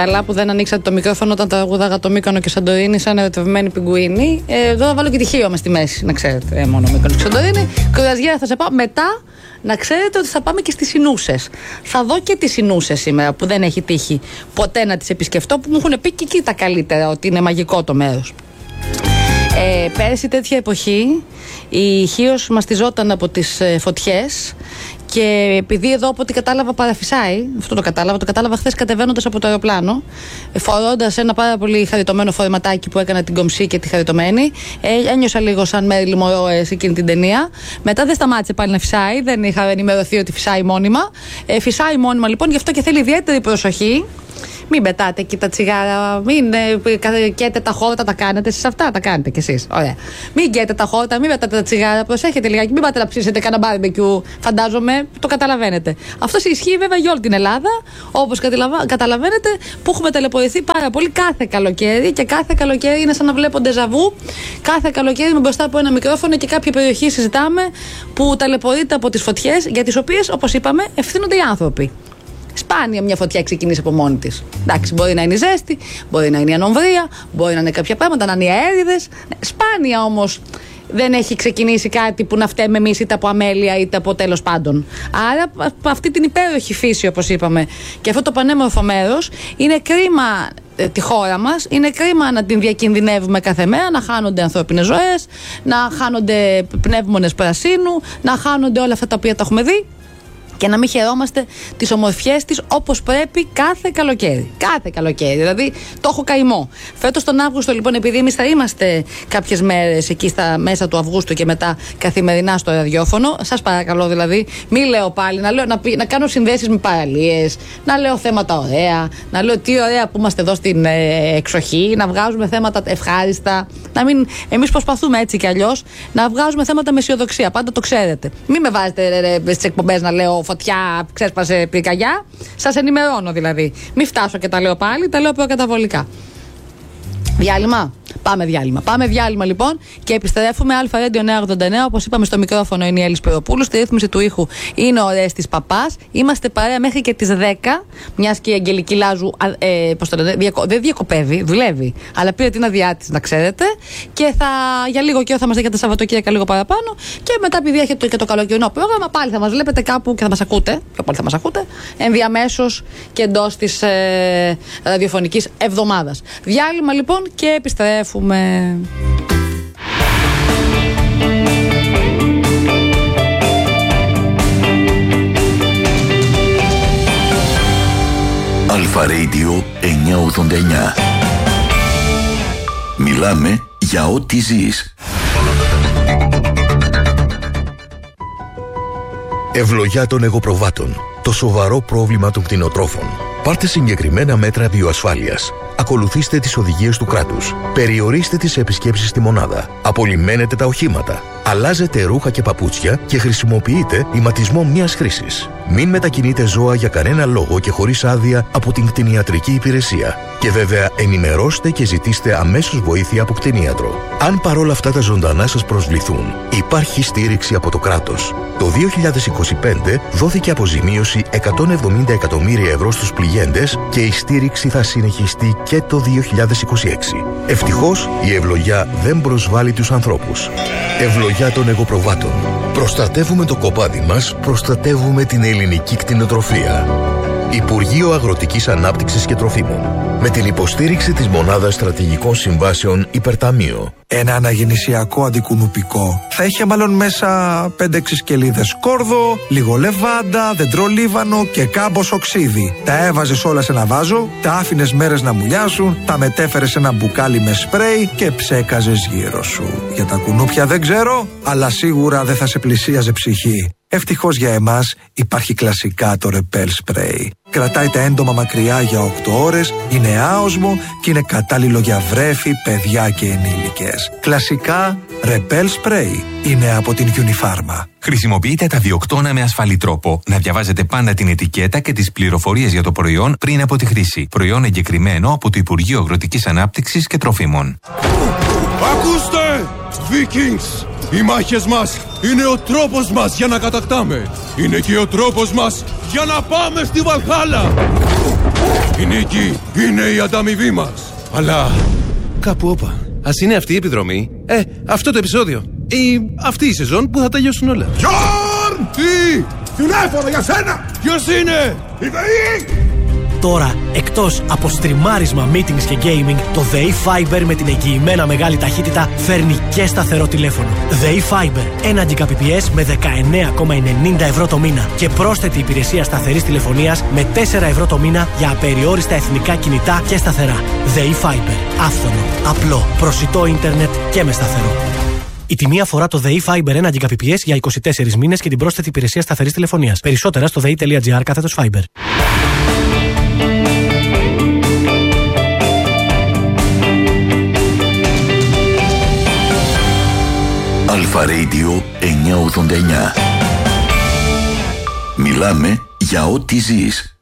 καλά που δεν ανοίξατε το μικρόφωνο όταν τραγούδαγα το Μύκονο και Σαντορίνη σαν ερωτευμένη πιγκουίνη. Εδώ θα βάλω και τη Χίο μες στη μέση, να ξέρετε. Μόνο Μύκονο και Σαντορίνη. Κρουαζιέρα θα σε πάω. Μετά να ξέρετε ότι θα πάμε και στις Ινούσες. Θα δω και τις Ινούσες σήμερα που δεν έχει τύχει ποτέ να τις επισκεφτώ, που μου έχουν πει και εκεί τα καλύτερα, ότι είναι μαγικό το μέρος. Πέρσι τέτοια εποχή η Χίος μαστιζόταν από τις φωτιές. Και επειδή εδώ από ό,τι κατάλαβα παραφυσάει, αυτό το κατάλαβα χθες κατεβαίνοντας από το αεροπλάνο, φορώντας ένα πάρα πολύ χαριτωμένο φορεματάκι που έκανα την κομψή και τη χαριτωμένη, ένιωσα λίγο σαν Μέριλιν Μονρό σε εκείνη την ταινία. Μετά δεν σταμάτησε πάλι να φυσάει, δεν είχα ενημερωθεί ότι φυσάει μόνιμα. Φυσάει μόνιμα λοιπόν, γι' αυτό και θέλει ιδιαίτερη προσοχή. Μην πετάτε εκεί τα τσιγάρα, μην καίτε τα χόρτα, τα κάνετε εσείς αυτά, τα κάνετε κι εσείς. Ωραία. Μην καίτε τα χόρτα, μην πετάτε τα τσιγάρα, προσέχετε λιγάκι, μην πάτε να ψήσετε κανένα μπάρμπεκιου, φαντάζομαι, το καταλαβαίνετε. Αυτό ισχύει βέβαια για όλη την Ελλάδα, όπως καταλαβαίνετε, που έχουμε ταλαιπωρηθεί πάρα πολύ κάθε καλοκαίρι και κάθε καλοκαίρι είναι σαν να βλέπω ντεζαβού. Κάθε καλοκαίρι είμαι μπροστά από ένα μικρόφωνο και κάποια περιοχή συζητάμε που ταλαιπωρείται από τις φωτιές, για τις οποίες, όπως είπαμε, ευθύνονται οι άνθρωποι. Σπάνια μια φωτιά ξεκινήσει από μόνη της. Εντάξει, μπορεί να είναι η ζέστη, μπορεί να είναι η ανομβρία, μπορεί να είναι κάποια πράγματα, να είναι οι αέριδες. Σπάνια όμως δεν έχει ξεκινήσει κάτι που να φταίμε εμείς είτε από αμέλεια είτε από τέλος πάντων. Άρα αυτή την υπέροχη φύση, όπως είπαμε, και αυτό το πανέμορφο μέρος, είναι κρίμα τη χώρα μας, είναι κρίμα να την διακινδυνεύουμε κάθε μέρα, να χάνονται ανθρώπινες ζωές, να χάνονται πνεύμονες πρασίνου, να χάνονται όλα αυτά τα οποία τα έχουμε δει. Και να μην χαιρόμαστε τις ομορφιές της όπως πρέπει κάθε καλοκαίρι. Κάθε καλοκαίρι. Δηλαδή το έχω καημό. Φέτος τον Αύγουστο, λοιπόν, επειδή εμείς θα είμαστε κάποιες μέρες εκεί στα μέσα του Αυγούστου και μετά καθημερινά στο ραδιόφωνο, σας παρακαλώ δηλαδή, μη λέω πάλι να κάνω συνδέσεις με παραλίες, να λέω θέματα ωραία, να λέω τι ωραία που είμαστε εδώ στην εξοχή, να βγάζουμε θέματα ευχάριστα. Εμείς προσπαθούμε έτσι κι αλλιώς να βγάζουμε θέματα με αισιοδοξία. Πάντα το ξέρετε. Μην με βάζετε στις εκπομπές να λέω φωτιά, ξέσπασε πυρκαγιά. Σας ενημερώνω δηλαδή. Μην φτάσω και τα λέω πάλι, τα λέω προκαταβολικά. Διάλειμμα. Πάμε διάλειμμα λοιπόν και επιστρέφουμε. Αλφα Radio Νέα 89. Όπως είπαμε, στο μικρόφωνο είναι η Έλλη Σπυροπούλου. Στη ρύθμιση του ήχου είναι ο Ρέστης Παπάς. Είμαστε παρέα μέχρι και τις 10. Μιας και η Αγγελική Λάζου δεν διακοπεύει, δουλεύει. Αλλά πήρε την αδειά της, να ξέρετε. Και για λίγο καιρό θα μας έχετε Σαββατοκύριακα λίγο παραπάνω. Και μετά, επειδή έχετε και το καλοκαιρινό πρόγραμμα, πάλι θα μας βλέπετε κάπου και θα μας ακούτε. Πιο πολύ θα μας ακούτε. Ενδιαμέσως και εντός της ραδιοφωνικής εβδομάδας. Διάλειμμα λοιπόν και επιστρέφουμε. Αλφα Radio 989. Μιλάμε για ό,τι ζεις. Ευλογιά των εγωπροβάτων. Το σοβαρό πρόβλημα των κτηνοτρόφων. Πάρτε συγκεκριμένα μέτρα βιοασφάλειας. Ακολουθήστε τις οδηγίες του κράτους. Περιορίστε τις επισκέψεις στη μονάδα. Απολυμμένετε τα οχήματα. Αλλάζετε ρούχα και παπούτσια και χρησιμοποιείτε ηματισμό μιας χρήσης. Μην μετακινείτε ζώα για κανένα λόγο και χωρίς άδεια από την κτηνιατρική υπηρεσία. Και βέβαια ενημερώστε και ζητήστε αμέσως βοήθεια από κτηνίατρο. Αν παρόλα αυτά τα ζωντανά σας προσβληθούν, υπάρχει στήριξη από το κράτος. Το 2025 δόθηκε αποζημίωση 170 εκατομμύρια ευρώ στους πληγέντες και η στήριξη θα συνεχιστεί και το 2026. Ευτυχώς η ευλογιά δεν προσβάλλει τους ανθρώπους. Ευλογιά των εγωπροβάτων. Προστατεύουμε το κοπάδι μας, προστατεύουμε την ελληνική κτηνοτροφία. Υπουργείο Αγροτικής Ανάπτυξης και Τροφίμων. Με την υποστήριξη της Μονάδας Στρατηγικών Συμβάσεων Υπερταμείο. Ένα αναγεννησιακό αντικουνουπικό θα είχε μάλλον μέσα 5-6 σκελίδες σκόρδο, λίγο λεβάντα, δεντρολίβανο και κάμποσο ξύδι. Τα έβαζες όλα σε ένα βάζο, τα άφηνες μέρες να μουλιάσουν, τα μετέφερες σε ένα μπουκάλι με σπρέι και ψέκαζες γύρω σου. Για τα κουνούπια δεν ξέρω, αλλά σίγουρα δεν θα σε πλησίαζε ψυχή. Ευτυχώς για εμάς υπάρχει κλασικά το Repel Spray. Κρατάει τα έντομα μακριά για 8 ώρες, είναι άοσμο και είναι κατάλληλο για βρέφη, παιδιά και ενήλικες. Κλασικά Repel Spray είναι από την Unifarma. Χρησιμοποιείτε τα διοκτώνα με ασφαλή τρόπο. Να διαβάζετε πάντα την ετικέτα και τις πληροφορίες για το προϊόν πριν από τη χρήση. Προϊόν εγκεκριμένο από το Υπουργείο Αγροτικής Ανάπτυξης και Τροφίμων. Ακούστε, Vikings! Οι μάχες μας είναι ο τρόπος μας για να κατακτάμε. Είναι και ο τρόπος μας για να πάμε στη Βαλχάλα. Η νίκη είναι η ανταμοιβή μας. Αλλά... Κάπου όπα. Ας είναι αυτή η επιδρομή. Αυτό το επεισόδιο. Ή αυτή η σεζόν που θα τελειώσουν όλα. Γιόρν! Τι! Τηλέφωνο για σένα! Ποιος είναι? Η ΔΕΗ! Τώρα, εκτός από στριμάρισμα, meetings και gaming, το ΔΕΗ Fiber με την εγγυημένα μεγάλη ταχύτητα φέρνει και σταθερό τηλέφωνο. ΔΕΗ Fiber, 1 Gbps με 19,90 ευρώ το μήνα και πρόσθετη υπηρεσία σταθερής τηλεφωνίας με 4 ευρώ το μήνα για απεριόριστα εθνικά κινητά και σταθερά. ΔΕΗ Fiber, άφθονο, απλό, προσιτό ίντερνετ και με σταθερό. Η τιμή αφορά το ΔΕΗ Fiber 1 Gbps για 24 μήνες και την πρόσθετη υπηρεσία σταθερής τηλεφωνίας. Περισσότερα στο dei.gr/Fiber. Αλφα Radio 989. Μιλάμε για ό,τι ζεις.